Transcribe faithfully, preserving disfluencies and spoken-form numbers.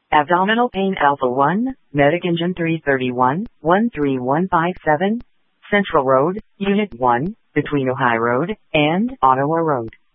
Abdominal pain Alpha one, Medic Engine three thirty-one, one three one five seven, Central Road, Unit one, between Ojai Road and Ottawa Road.